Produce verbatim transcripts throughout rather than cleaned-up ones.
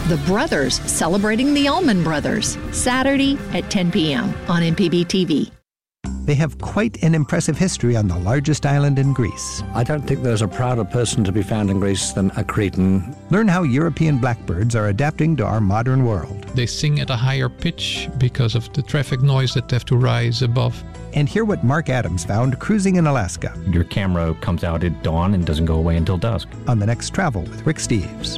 The Brothers Celebrating the Allman Brothers, Saturday at ten p.m. on M P B T V. They have quite an impressive history on the largest island in Greece. I don't think there's a prouder person to be found in Greece than a Cretan. Learn how European blackbirds are adapting to our modern world. They sing at a higher pitch because of the traffic noise that they have to rise above. And hear what Mark Adams found cruising in Alaska. Your camera comes out at dawn and doesn't go away until dusk. On the next Travel with Rick Steves.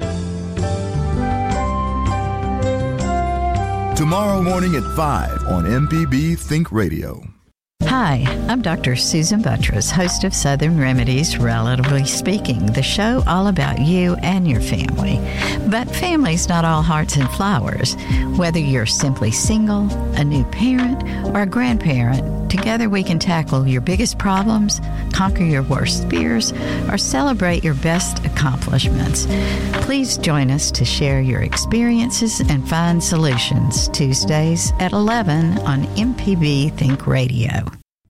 Tomorrow morning at five on M P B Think Radio. Hi, I'm Doctor Susan Buttress, host of Southern Remedies, Relatively Speaking, the show all about you and your family. But family's not all hearts and flowers. Whether you're simply single, a new parent, or a grandparent, together we can tackle your biggest problems, conquer your worst fears, or celebrate your best accomplishments. Please join us to share your experiences and find solutions. Tuesdays at eleven on M P B Think Radio.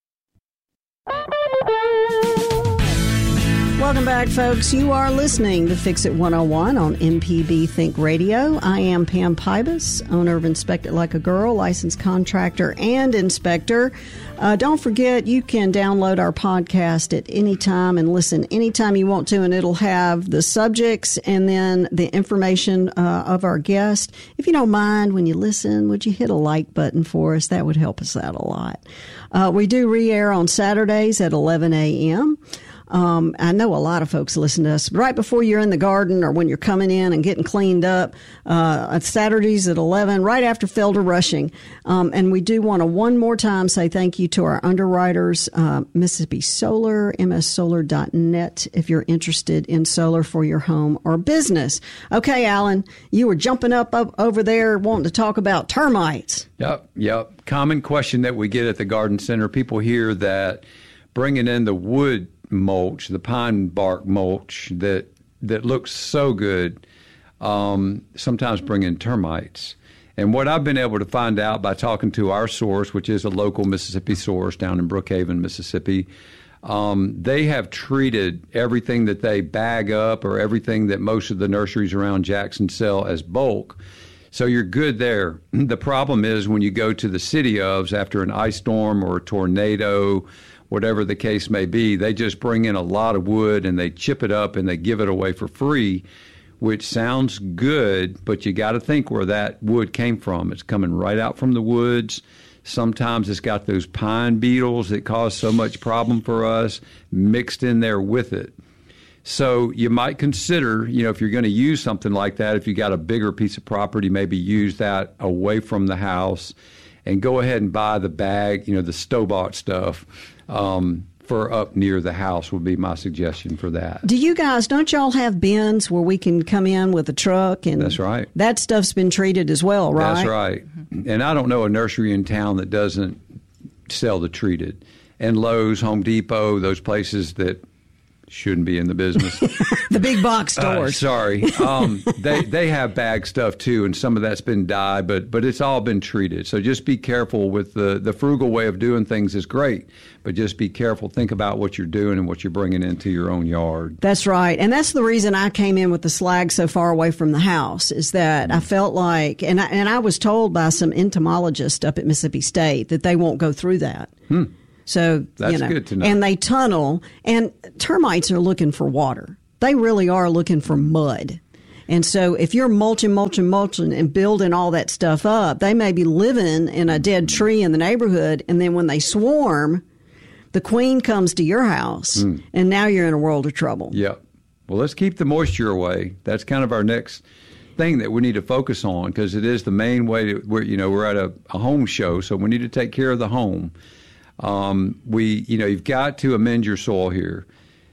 Welcome back, folks. You are listening to Fix It one oh one on M P B Think Radio. I am Pam Pybus, owner of Inspect It Like a Girl, licensed contractor and inspector. Uh, don't forget, you can download our podcast at any time and listen anytime you want to, and it'll have the subjects and then the information uh, of our guest. If you don't mind, when you listen, would you hit a like button for us? That would help us out a lot. Uh, we do re-air on Saturdays at eleven a.m., Um, I know a lot of folks listen to us right before you're in the garden or when you're coming in and getting cleaned up. Uh, at Saturdays at eleven, right after Felder Rushing. Um, and we do want to one more time say thank you to our underwriters, uh, Mississippi Solar, m s solar dot net, if you're interested in solar for your home or business. Okay, Alan, you were jumping up, up over there wanting to talk about termites. Yep, yep. Common question that we get at the garden center. People hear that bringing in the wood mulch, the pine bark mulch that that looks so good, um, sometimes bring in termites. And what I've been able to find out by talking to our source, which is a local Mississippi source down in Brookhaven, Mississippi, um, they have treated everything that they bag up or everything that most of the nurseries around Jackson sell as bulk. So you're good there. The problem is when you go to the city ofs after an ice storm or a tornado, whatever the case may be, they just bring in a lot of wood and they chip it up and they give it away for free, which sounds good, but you got to think where that wood came from. It's coming right out from the woods. Sometimes it's got those pine beetles that cause so much problem for us mixed in there with it. So you might consider, you know, if you're going to use something like that, if you got a bigger piece of property, maybe use that away from the house and go ahead and buy the bag, you know, the store-bought stuff. Um, for up near the house would be my suggestion for that. Do you guys, don't y'all have bins where we can come in with a truck? And that's right. That stuff's been treated as well, right? That's right. Mm-hmm. And I don't know a nursery in town that doesn't sell the treated. And Lowe's, Home Depot, those places that shouldn't be in the business. The big box stores. Uh, sorry. Um, they they have bag stuff too, and some of that's been dyed, but but it's all been treated. So just be careful with the, the frugal way of doing things is great, but just be careful. Think about what you're doing and what you're bringing into your own yard. That's right. And that's the reason I came in with the slag so far away from the house is that I felt like, and I, and I was told by some entomologists up at Mississippi State that they won't go through that. Hmm. So, that's you know, good to know. And they tunnel, and termites are looking for water. They really are looking for mud. And so if you're mulching, mulching, mulching and building all that stuff up, they may be living in a dead tree in the neighborhood, and then when they swarm, the queen comes to your house, mm. and now you're in a world of trouble. Yep. Well, let's keep the moisture away. That's kind of our next thing that we need to focus on because it is the main way to, we're, you know, we're at a, a home show, so we need to take care of the home. Um, we, you know, you've got to amend your soil here.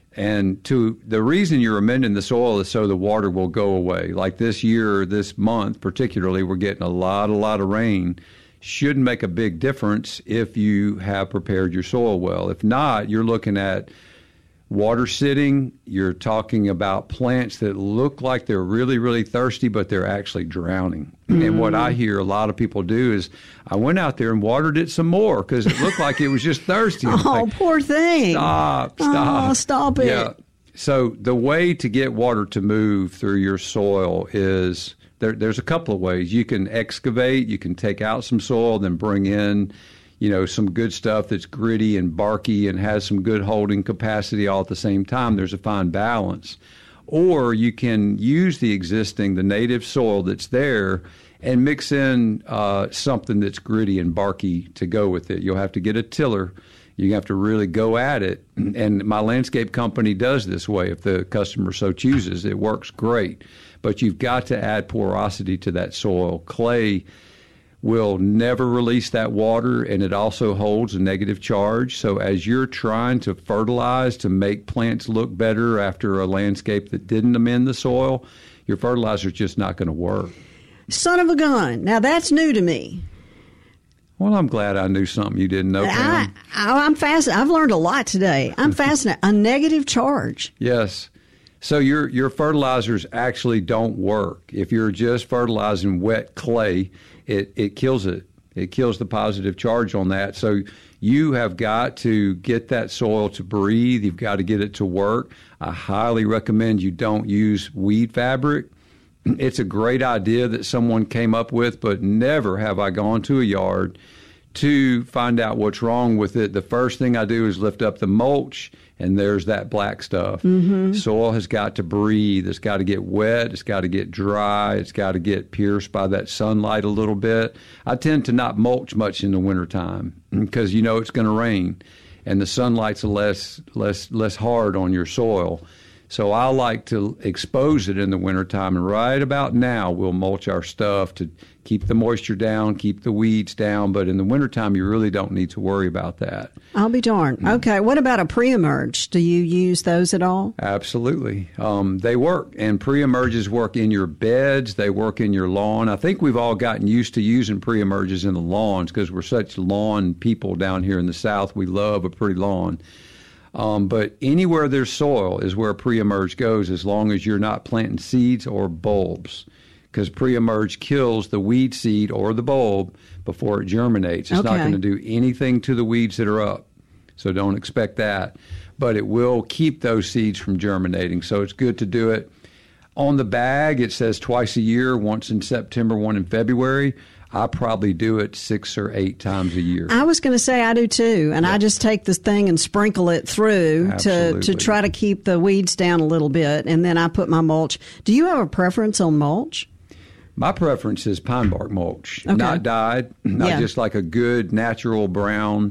And to the reason you're amending the soil is so the water will go away. Like this year, this month particularly, we're getting a lot, a lot of rain. Shouldn't make a big difference if you have prepared your soil well. If not, you're looking at water sitting. You're talking about plants that look like they're really, really thirsty, but they're actually drowning. Mm. And what I hear a lot of people do is, I went out there and watered it some more because it looked like it was just thirsty. Oh, like, poor thing. Stop, stop. Oh, stop it. Yeah. So the way to get water to move through your soil is there, there's a couple of ways. You can excavate, you can take out some soil, then bring in, you know, some good stuff that's gritty and barky and has some good holding capacity all at the same time. There's a fine balance. Or you can use the existing, the native soil that's there and mix in uh, something that's gritty and barky to go with it. You'll have to get a tiller. You have to really go at it. And my landscape company does this way if the customer so chooses. It works great. But you've got to add porosity to that soil. Clay will never release that water, and it also holds a negative charge. So as you're trying to fertilize to make plants look better after a landscape that didn't amend the soil, your fertilizer's just not going to work. Son of a gun. Now, that's new to me. Well, I'm glad I knew something you didn't know, Pam. I, I'm fascinated. I've learned a lot today. I'm fascinated. A negative charge. Yes. So your your fertilizers actually don't work. If you're just fertilizing wet clay, it, it kills it. It kills the positive charge on that. So you have got to get that soil to breathe. You've got to get it to work. I highly recommend you don't use weed fabric. It's a great idea that someone came up with, but never have I gone to a yard to find out what's wrong with it. The first thing I do is lift up the mulch, and there's that black stuff. Mm-hmm. Soil has got to breathe. It's got to get wet. It's got to get dry. It's got to get pierced by that sunlight a little bit. I tend to not mulch much in the wintertime because you know it's going to rain, and the sunlight's less less less hard on your soil. So I like to expose it in the wintertime, and right about now we'll mulch our stuff to keep the moisture down, keep the weeds down, but in the wintertime you really don't need to worry about that. I'll be darned. Okay, what about a pre-emerge? Do you use those at all? Absolutely. Um, they work, and pre-emerges work in your beds, they work in your lawn. I think we've all gotten used to using pre-emerges in the lawns because we're such lawn people down here in the South. We love a pretty lawn. Um, but anywhere there's soil is where pre-emerge goes, as long as you're not planting seeds or bulbs, because pre-emerge kills the weed seed or the bulb before it germinates. It's okay. not going to do anything to the weeds that are up, so don't expect that. But it will keep those seeds from germinating, so it's good to do it. On the bag, it says twice a year, once in September, one in February. I probably do it six or eight times a year. I was going to say I do too, and yeah. I just take this thing and sprinkle it through to, to try to keep the weeds down a little bit, and then I put my mulch. Do you have a preference on mulch? My preference is pine bark mulch, okay. not dyed, not yeah. just like a good natural brown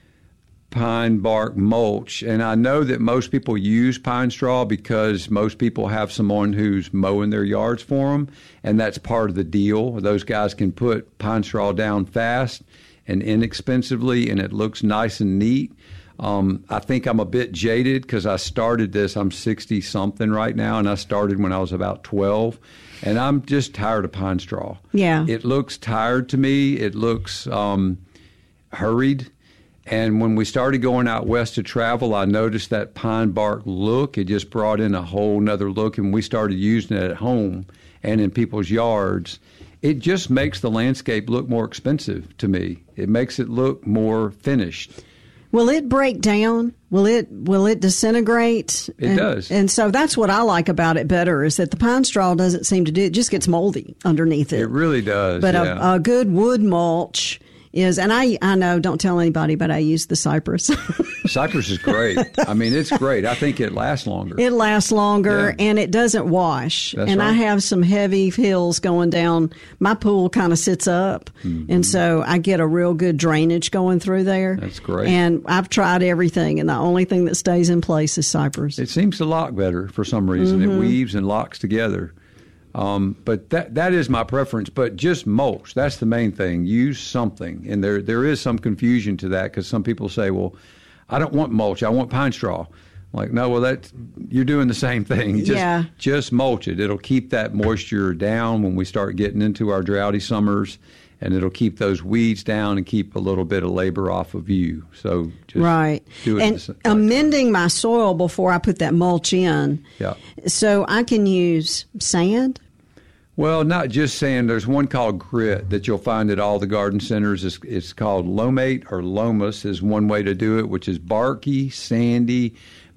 pine bark mulch. And I know that most people use pine straw because most people have someone who's mowing their yards for them, and that's part of the deal. Those guys can put pine straw down fast and inexpensively, and it looks nice and neat. Um, I think I'm a bit jaded because I started this. I'm sixty-something right now, and I started when I was about twelve, and I'm just tired of pine straw. Yeah. It looks tired to me. It looks um, hurried. And when we started going out west to travel, I noticed that pine bark look. It just brought in a whole nother look, and we started using it at home and in people's yards. It just makes the landscape look more expensive to me. It makes it look more finished. Will it break down? Will it will it disintegrate? It and, does. And so that's what I like about it better, is that the pine straw doesn't seem to do it. It just gets moldy underneath it. It really does, But yeah. a, a good wood mulch is, and I I know, don't tell anybody, but I use the cypress. Cypress is great. I mean, it's great. I think it lasts longer. It lasts longer, yeah. and it doesn't wash. That's and right. I have some heavy hills going down. My pool kind of sits up, mm-hmm. and so I get a real good drainage going through there. That's great. And I've tried everything, and the only thing that stays in place is cypress. It seems to lock better for some reason. Mm-hmm. It weaves and locks together. Um, but that that is my preference. But just mulch, that's the main thing. Use something. And there there is some confusion to that because some people say, well, I don't want mulch. I want pine straw. I'm like, no, well, that you're doing the same thing. Just, yeah. just mulch it. It'll keep that moisture down when we start getting into our droughty summers, and it'll keep those weeds down and keep a little bit of labor off of you. So just right. do it. And the, amending my soil before I put that mulch in. Yeah. So I can use sand? Well, not just sand. There's one called grit that you'll find at all the garden centers. It's, it's called Lomate or Lomus is one way to do it, which is barky, sandy,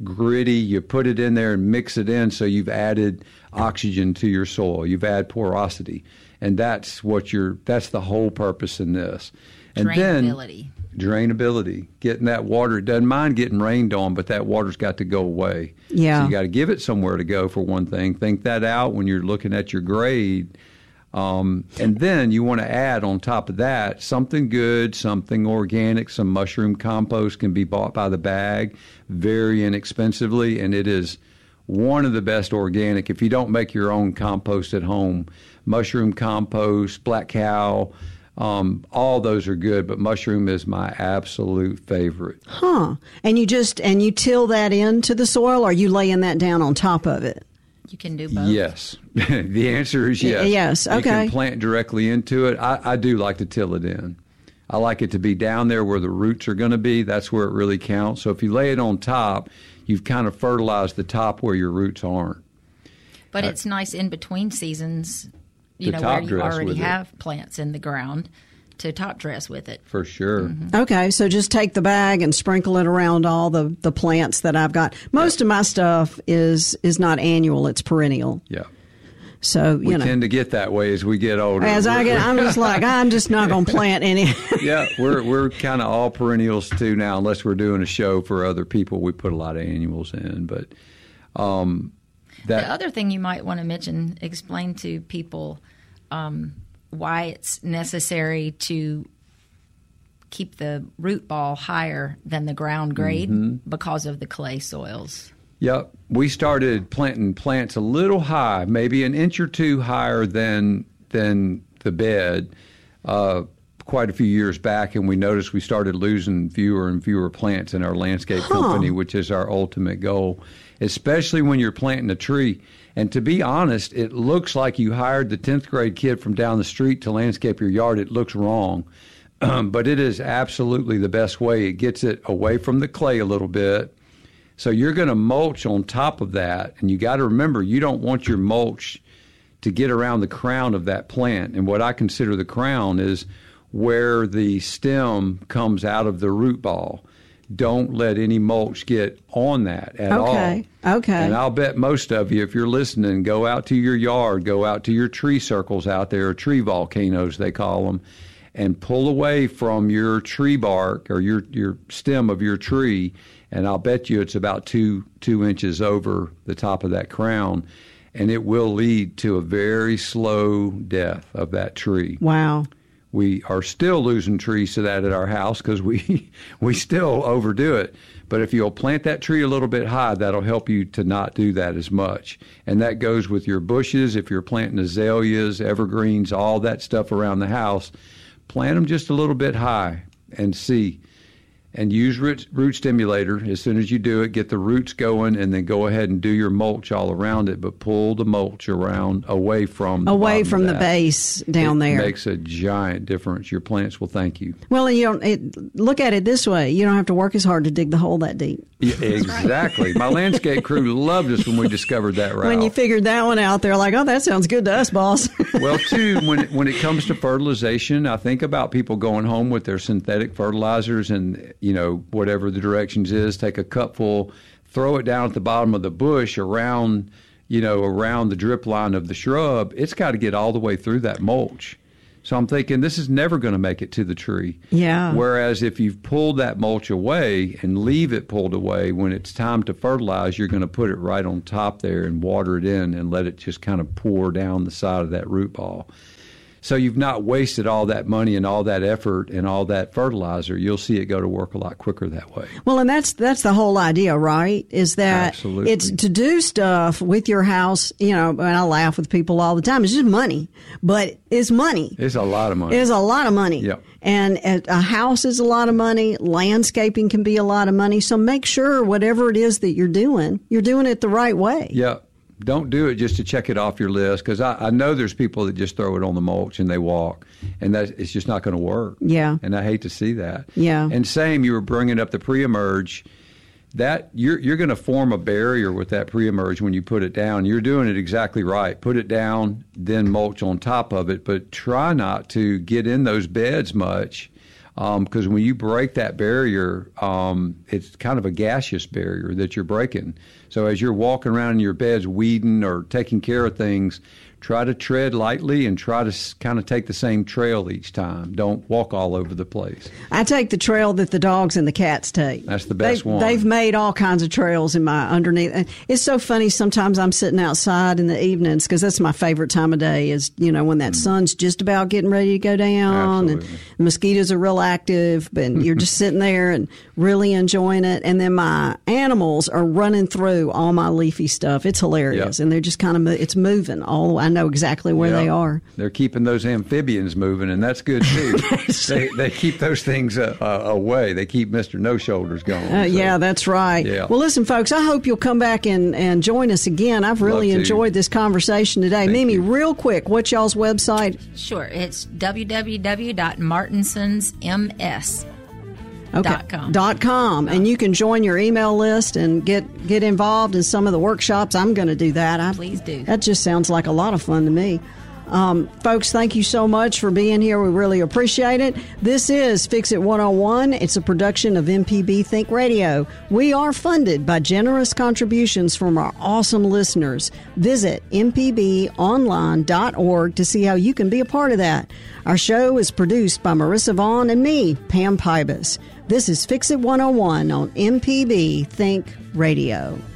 gritty. You put it in there and mix it in, so you've added oxygen to your soil. You've added porosity, and that's what you're. That's the whole purpose in this. And Drainability. then drainability, getting that water. It doesn't mind getting rained on, but that water's got to go away. Yeah. So you got to give it somewhere to go, for one thing. Think that out when you're looking at your grade. Um, and then you want to add on top of that something good, something organic. Some mushroom compost can be bought by the bag very inexpensively, and it is one of the best organic. If you don't make your own compost at home, mushroom compost, black cow, um, all those are good, but mushroom is my absolute favorite. Huh. And you just, and you till that into the soil, or are you laying that down on top of it? You can do both. Yes. The answer is yes. Yes, okay. You can plant directly into it. I, I do like to till it in. I like it to be down there where the roots are going to be. That's where it really counts. So if you lay it on top, you've kind of fertilized the top where your roots aren't. But uh, it's nice in between seasons, you to know, where top you dress already with it. have plants in the ground to top dress with it. For sure. Mm-hmm. Okay, so just take the bag and sprinkle it around all the, the plants that I've got. Most Yeah. of my stuff is is not annual; it's perennial. Yeah. So you We know, tend to get that way as we get older. as I We're- get, I'm just like I'm just not going to plant any. yeah, we're we're kind of all perennials too now, unless we're doing a show for other people. We put a lot of annuals in, but um, that The other thing you might want to mention, explain to people um, why it's necessary to keep the root ball higher than the ground grade Mm-hmm. because of the clay soils. Yep. We started planting plants a little high, maybe an inch or two higher than than the bed, uh, quite a few years back, and we noticed we started losing fewer and fewer plants in our landscape Huh. company, which is our ultimate goal, especially when you're planting a tree. And to be honest, it looks like you hired the tenth grade kid from down the street to landscape your yard. It looks wrong. Um, but it is absolutely the best way. It gets it away from the clay a little bit. So you're going to mulch on top of that. And you got to remember, you don't want your mulch to get around the crown of that plant. And what I consider the crown is where the stem comes out of the root ball. Don't let any mulch get on that at all. Okay. Okay. And I'll bet most of you, if you're listening, go out to your yard, go out to your tree circles out there, or tree volcanoes, they call them, and pull away from your tree bark or your, your stem of your tree. And I'll bet you it's about two two inches over the top of that crown. And it will lead to a very slow death of that tree. Wow. We are still losing trees to that at our house because we we still overdo it. But if you'll plant that tree a little bit high, that'll help you to not do that as much. And that goes with your bushes. If you're planting azaleas, evergreens, all that stuff around the house, plant them just a little bit high and see. And use root, root stimulator as soon as you do it. Get the roots going, and then go ahead and do your mulch all around it. But pull the mulch around away from the Away bottom from of the that. base down It there. makes a giant difference. Your plants will thank you. Well, you don't it, look at it this way. You don't have to work as hard to dig the hole that deep. Yeah, exactly. My landscape crew loved us when we discovered that route. When you figured that one out, they're like, "Oh, that sounds good to us, boss." Well, too, when it, when it comes to fertilization, I think about people going home with their synthetic fertilizers and, you know, whatever the directions is, take a cupful, throw it down at the bottom of the bush around, you know, around the drip line of the shrub. It's got to get all the way through that mulch. So I'm thinking this is never going to make it to the tree. Yeah. Whereas if you've pulled that mulch away and leave it pulled away, when it's time to fertilize, you're going to put it right on top there and water it in and let it just kind of pour down the side of that root ball. So you've not wasted all that money and all that effort and all that fertilizer. You'll see it go to work a lot quicker that way. Well, and that's that's the whole idea, right? Is that Absolutely. it's to do stuff with your house. You know, and I laugh with people all the time. It's just money, but it's money. It's a lot of money. It's a lot of money. Yep. And a house is a lot of money. Landscaping can be a lot of money. So make sure whatever it is that you're doing, you're doing it the right way. Yeah. Don't do it just to check it off your list, because I, I know there's people that just throw it on the mulch and they walk, and that it's just not going to work. Yeah. And I hate to see that. Yeah. And same, you were bringing up the pre-emerge. That you're you're going to form a barrier with that pre-emerge when you put it down. You're doing it exactly right. Put it down, then mulch on top of it, but try not to get in those beds much. Because um, when you break that barrier, um, it's kind of a gaseous barrier that you're breaking. So as you're walking around in your beds, weeding or taking care of things, try to tread lightly and try to kind of take the same trail each time. Don't walk all over the place. I take the trail that the dogs and the cats take. That's the best they, one. They've made all kinds of trails in my underneath. It's so funny. Sometimes I'm sitting outside in the evenings because that's my favorite time of day is, you know, when that mm. sun's just about getting ready to go down. Absolutely. And the mosquitoes are real active, but you're just sitting there and really enjoying it. And then my animals are running through all my leafy stuff. It's hilarious. Yep. And they're just kind of, it's moving all the way. I know exactly where yep. they are. They're keeping those amphibians moving, and that's good too. they, they keep those things uh, uh, away. They keep Mister No Shoulders going. Uh, so. Yeah, that's right. Yeah. Well, listen, folks, I hope you'll come back and, and join us again. I've really enjoyed this conversation today. Thank Mimi, you. real quick, what's y'all's website? Sure. It's w w w dot martinsons m s dot com. Okay. Dot com. And you can join your email list and get, get involved in some of the workshops. I'm going to do that. I, Please do. That just sounds like a lot of fun to me. Um, folks, thank you so much for being here. We really appreciate it. This is Fix It one oh one. It's a production of M P B Think Radio. We are funded by generous contributions from our awesome listeners. Visit m p b online dot org to see how you can be a part of that. Our show is produced by Marissa Vaughn and me, Pam Pybus. This is Fix It one oh one on M P B Think Radio.